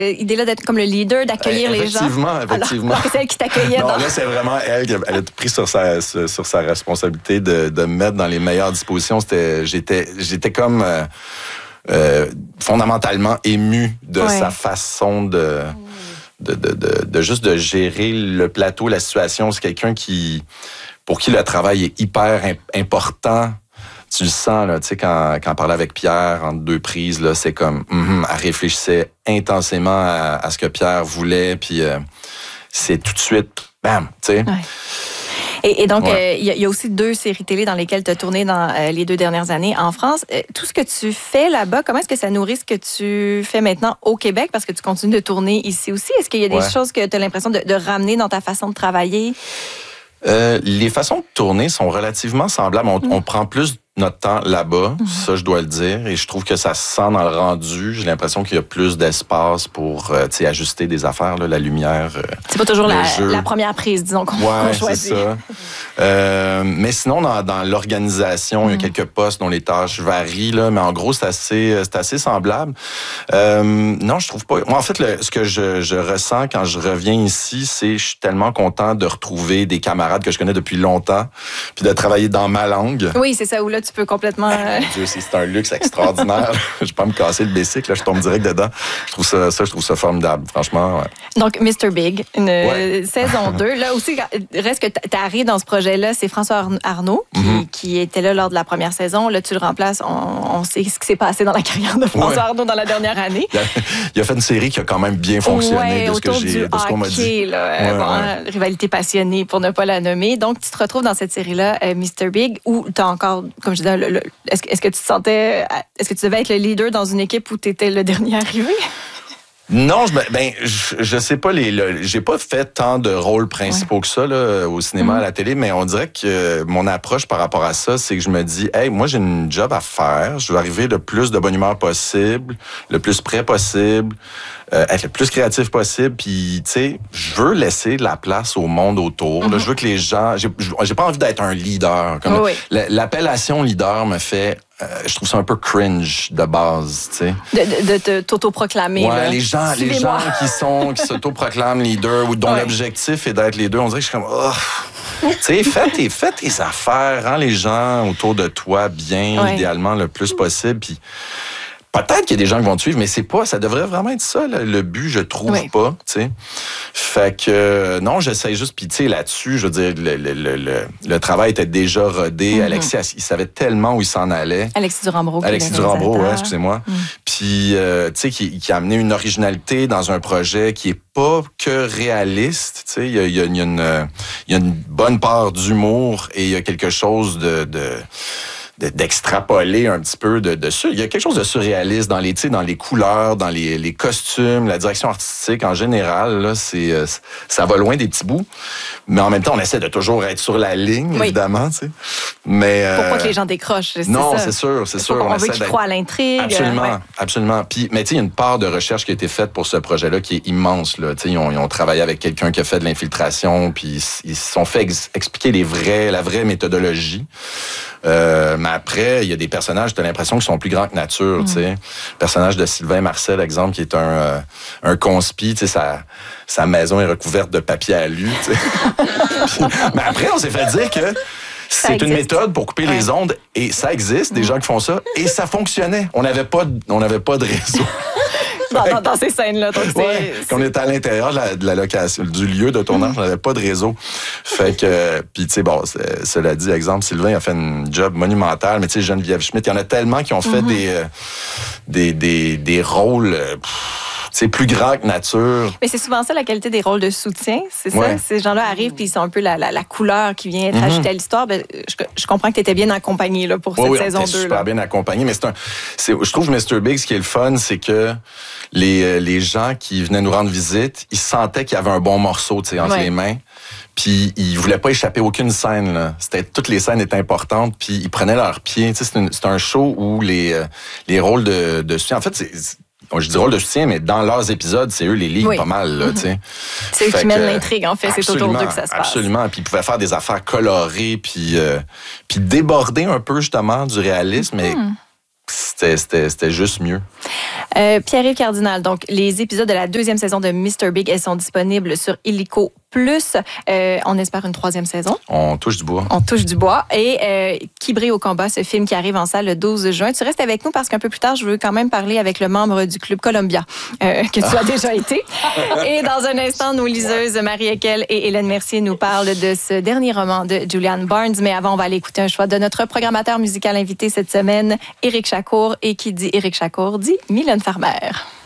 idée-là d'être comme le leader, d'accueillir les gens. Effectivement. Alors que c'est elle qui t'accueillait. Non, là, c'est vraiment elle qui a pris sur sa responsabilité de me mettre dans les meilleures dispositions. J'étais comme fondamentalement ému de sa façon de juste de gérer le plateau, la situation. C'est quelqu'un pour qui le travail est hyper important. Tu le sens, là, tu sais, quand on parlait avec Pierre entre deux prises, là, c'est comme, elle réfléchissait intensément à ce que Pierre voulait, puis c'est tout de suite, bam, tu sais. Ouais. Et donc, il y a aussi 2 séries télé dans lesquelles tu as tourné dans les 2 dernières années en France. Tout ce que tu fais là-bas, comment est-ce que ça nourrit ce que tu fais maintenant au Québec? Parce que tu continues de tourner ici aussi. Est-ce qu'il y a des choses que tu as l'impression de ramener dans ta façon de travailler? Les façons de tourner sont relativement semblables. On prend plus notre temps là-bas, ça je dois le dire, et je trouve que ça se sent dans le rendu. J'ai l'impression qu'il y a plus d'espace pour ajuster des affaires, là, la lumière. C'est pas toujours la première prise, disons, qu'on choisit. C'est ça. Mais sinon, dans l'organisation, il y a quelques postes dont les tâches varient, là, mais en gros, c'est assez semblable. Non, je trouve pas. Moi, en fait, ce que je ressens quand je reviens ici, c'est je suis tellement content de retrouver des camarades que je connais depuis longtemps, puis de travailler dans ma langue. Oui, c'est ça, où là, tu peux complètement... Mon Dieu, c'est un luxe extraordinaire. Je vais pas me casser le bicycle, là, je tombe direct dedans. Je trouve ça formidable, franchement. Ouais. Donc, Mr. Big, une saison 2. Là aussi, reste que tu arrives dans ce projet-là, c'est François Arnaud qui était là lors de la première saison. Là, tu le remplaces. On sait ce qui s'est passé dans la carrière de François Arnaud dans la dernière année. Il a fait une série qui a quand même bien fonctionné de ce qu'on m'a dit. Rivalité passionnée, pour ne pas la nommer. Donc, tu te retrouves dans cette série-là, Mr. Big, où tu as encore... Comme je disais, est-ce que tu te sentais... Est-ce que tu devais être le leader dans une équipe où tu étais le dernier arrivé? Non, je sais pas, j'ai pas fait tant de rôles principaux que ça là, au cinéma, à la télé, mais on dirait que mon approche par rapport à ça, c'est que je me dis, hey, moi j'ai une job à faire, je veux arriver le plus de bonne humeur possible, le plus près possible, être le plus créatif possible, puis tu sais, je veux laisser de la place au monde autour. Là, je veux que les gens, j'ai pas envie d'être un leader. Comme l'appellation leader me fait je trouve ça un peu cringe de base, tu sais. De t'autoproclamer. Ouais, les gens qui s'autoproclament leader ou dont l'objectif est d'être leader, on dirait que je suis comme, tu sais, fais tes affaires, rends les gens autour de toi bien, idéalement le plus possible, puis peut-être qu'il y a des gens qui vont te suivre, mais ça devrait vraiment être ça, le but, je trouve pas, tu sais. Fait que, non, j'essaie juste, puis tu sais, là-dessus, je veux dire, le travail était déjà rodé. Alexis, il savait tellement où il s'en allait. Alexis Durand-Brault, excusez-moi. Puis, tu sais, qui a amené une originalité dans un projet qui est pas que réaliste, tu sais, il y a une bonne part d'humour et il y a quelque chose d'extrapoler un petit peu il y a quelque chose de surréaliste dans les couleurs, dans les costumes, la direction artistique en général, là, ça va loin des petits bouts, mais en même temps on essaie de toujours être sur la ligne, évidemment, tu sais. Mais pour pas que les gens décrochent, c'est non, ça. c'est sûr. On veut qu'ils croient à l'intrigue. Absolument. Puis, mais tu sais, il y a une part de recherche qui a été faite pour ce projet-là qui est immense, là. Tu sais, ils ont travaillé avec quelqu'un qui a fait de l'infiltration, puis ils se sont fait expliquer la vraie méthodologie. Mais après, il y a des personnages, tu as l'impression qu'ils sont plus grands que nature, tu sais. Le personnage de Sylvain Marcel, exemple, qui est un conspi, tu sais, sa maison est recouverte de papier alu, tu sais. Mais après, on s'est fait dire que c'est une méthode pour couper les ondes, et ça existe, des gens qui font ça, et ça fonctionnait. On n'avait pas de réseau. Dans ces scènes-là. Donc quand on était à l'intérieur de la location, du lieu de tournage, on n'avait pas de réseau. Fait que, puis tu sais, bon, cela dit, exemple, Sylvain a fait un job monumental, mais tu sais, Geneviève Schmidt, il y en a tellement qui ont fait des rôles... c'est plus grand que nature. Mais c'est souvent ça, la qualité des rôles de soutien, c'est ça? Ces gens-là arrivent puis ils sont un peu la couleur qui vient être ajoutée à l'histoire. Ben, je comprends que tu étais bien accompagné là, pour cette saison 2. Oui, super bien accompagné. Mais je trouve Mr. Big, ce qui est le fun, c'est que les gens qui venaient nous rendre visite, ils sentaient qu'il y avait un bon morceau entre les mains. Puis ils voulaient pas échapper aucune scène, là. Toutes les scènes étaient importantes, puis ils prenaient leurs pieds. C'est un show où les rôles de soutien... En fait, je dis rôle de soutien, mais dans leurs épisodes, c'est eux les ligues pas mal, là, tu sais. C'est eux qui mènent l'intrigue, en fait. C'est autour d'eux que ça se passe. Absolument. Puis ils pouvaient faire des affaires colorées, puis déborder un peu, justement, du réalisme, mais c'était juste mieux. Pierre-Yves Cardinal, donc les épisodes de la 2e saison de Mr. Big, elles sont disponibles sur Illico+. On espère une 3e saison. On touche du bois. On touche du bois. Et Qui brille au combat, ce film qui arrive en salle le 12 juin. Tu restes avec nous parce qu'un peu plus tard, je veux quand même parler avec le membre du Club Columbia, que tu as déjà été. Et dans un instant, nos liseuses Marie Ekel et Hélène Mercier nous parlent de ce dernier roman de Julian Barnes. Mais avant, on va aller écouter un choix de notre programmateur musical invité cette semaine, Éric Chacour. Et qui dit Éric Chacour dit Mylène Farmer.